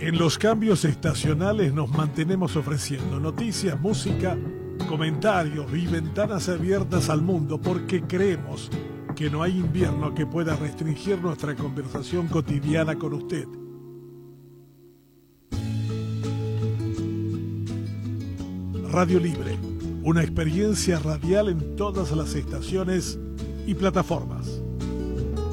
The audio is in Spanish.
En los cambios estacionales nos mantenemos ofreciendo noticias, música, comentarios y ventanas abiertas al mundo porque creemos que no hay invierno que pueda restringir nuestra conversación cotidiana con usted. Radio Libre, una experiencia radial en todas las estaciones y plataformas.